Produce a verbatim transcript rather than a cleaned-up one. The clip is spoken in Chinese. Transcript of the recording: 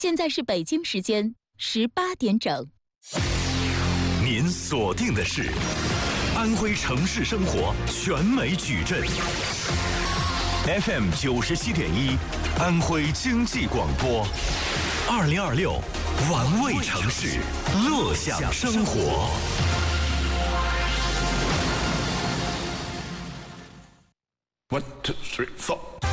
现在是北京时间十八点整。 您锁定的是安徽城市生活全美矩阵 F M 九十七点一，安徽经济广播，二零二六玩味城市，乐享生活。 One, two, three, four.